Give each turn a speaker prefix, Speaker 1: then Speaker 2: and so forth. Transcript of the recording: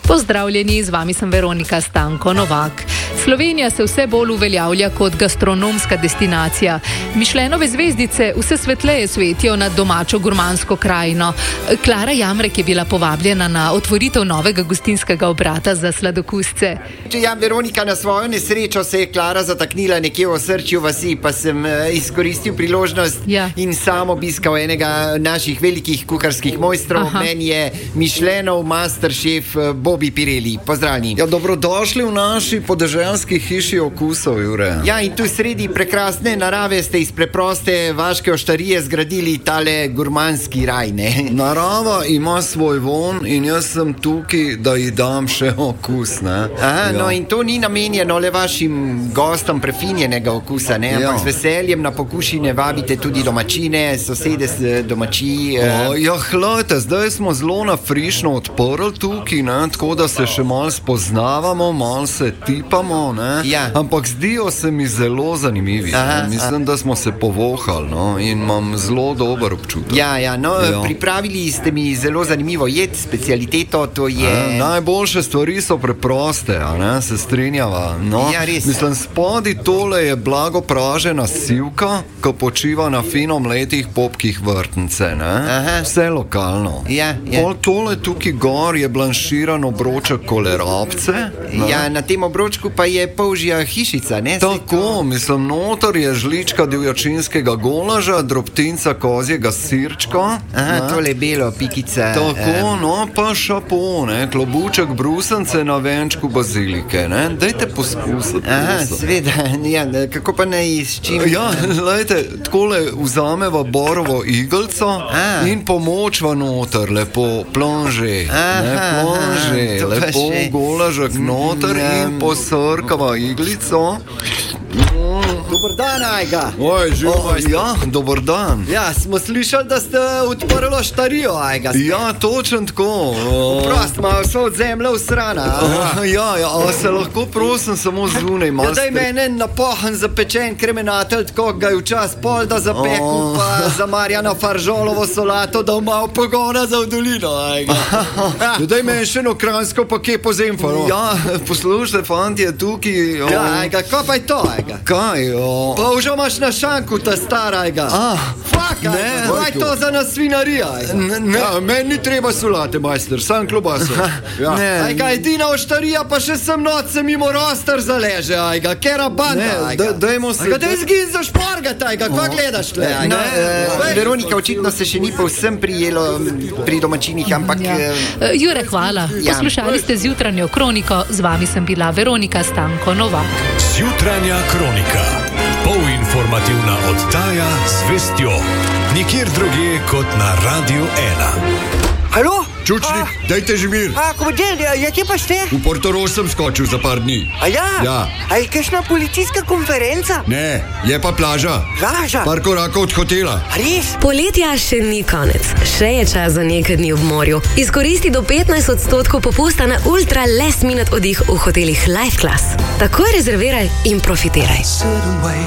Speaker 1: Pozdravljeni, z vami sem Veronika Stanko Novak. Slovenija se vse bolj uveljavlja kot gastronomska destinacija. Mišlenove zvezdice vse svetleje svetijo nad domačo gurmansko krajino. Klara Jamrek je bila povabljena na otvoritev novega gostinskega obrata za sladokusce.
Speaker 2: Ja, Veronika, na svojo nesrečo se je Klara zataknila nekje v osrčju vasi, pa sem izkoristil priložnost in sam obiskal enega naših velikih kuharskih mojstrov. Meni je Mišlenov masterchef Bobby Pirelli. Pozdravljeni.
Speaker 3: Ja, dobrodošli v naši podeželski hiši okusov, Jure.
Speaker 2: Ja, in tu sredi prekrasne narave ste iz preproste vaške oštarije zgradili tale gurmanski raj, ne?
Speaker 3: Narava ima svoj von in jaz sem tukaj, da ji dam še okus, ne?
Speaker 2: Aha, no in to ni namenjeno le vašim gostom prefinjenega okusa, ne? Ampak z veseljem na pokušine vabite tudi domačine, sosede domači.
Speaker 3: Ja, hlejte, zdaj smo zelo nafrišno odprli tukaj, ne? Tako da se še malo spoznavamo, malo se tipamo, ne?
Speaker 2: Ja.
Speaker 3: Ampak zdijo se mi zelo zanimivi. Mislim, da smo se povohali, no? In imam zelo dober občutek.
Speaker 2: Pripravili ste mi zelo zanimivo jed, specialiteto, to je...
Speaker 3: Najboljše stvari so preproste, a ne? Se strinjava. No,
Speaker 2: ja, res.
Speaker 3: Mislim, spodi tole je blago pražena sivka, ko počiva na fino mletih popkih vrtnice, ne? Vse lokalno. Pol tole tukaj gor je blanširan obroček kolerabce.
Speaker 2: Ja, na tem obročku pa je polžja hišica, ne?
Speaker 3: Tako, mislim, notor je žlička divjačinskega golaža, drobtinca kozjega sirčka.
Speaker 2: Tole belo, pikica.
Speaker 3: Tako, no, pa šapo, ne? Klobuček brusence na venčku bazilike, ne? Dajte poskusiti.
Speaker 2: Sveda, ja, kako pa ne s čim?
Speaker 3: Ja, lejte, takole vzameva borovo igelco in pomočva noter, lepo plonže, lepo golažek noter in posrkava iglico.
Speaker 2: Dobar dan, Ajga.
Speaker 3: Ja, dobar dan.
Speaker 2: Ja, smo slišali, da ste odprli oštarijo, Ajga.
Speaker 3: Ja, točno tako.
Speaker 2: Prost, malo so od zemlje usrana.
Speaker 3: A se lahko prosim samo zunaj malo...
Speaker 2: Ja, daj mene napohan zapečen kremenatelj, tako ga je včas pol, da zapeku, pa za Marjana Faržolovo solato, da malo pogona za v dolino, Ajga.
Speaker 3: Ja, daj meni še eno kranjsko pa kje po zemfa, no. Ja, poslušajte, fantje, tukaj...
Speaker 2: Ja, Ajga, ko pa je to, Ajga?
Speaker 3: Kaj,
Speaker 2: Pa už imaš na šanku ta stara, Ajga. Fak, Ajga, kaj to za nas svinarija, Ajga?
Speaker 3: Ja, meni ni treba solate, majster, sam klobaso.
Speaker 2: Ajga, edina oštarija, pa še sem noc se mimo roster zaleže, Ajga, kera banda, Ajga.
Speaker 3: Dajmo se...
Speaker 2: Ajga, daj zgin za šporgat, Ajga, kva gledaš tle, Ajga? Veronika, očitno se še ni povsem prijelo pri domačinih, ampak...
Speaker 1: Jure, hvala. Poslušali ste Zjutranjo kroniko, z vami sem bila Veronika Stanko Novak.
Speaker 4: Zjutranja kronika. Polinformativna oddaja z vestjo. Nikjer drugje kot na Radio 1.
Speaker 5: Halo?
Speaker 3: Čučnik, dajte že mir.
Speaker 5: Komodel, kje pa ste?
Speaker 3: V Portorož sem skočil za par dni. Ja.
Speaker 5: A je kakšna policijska konferenca?
Speaker 3: Ne, je pa plaža.
Speaker 5: Plaža?
Speaker 3: Par korakov od hotela.
Speaker 5: Res?
Speaker 6: Poletja še ni konec. Še je čas za nekaj dni v morju. Izkoristi do 15% popusta na ultra last minute oddih v hotelih Life Class. Takoj rezerviraj in profitiraj.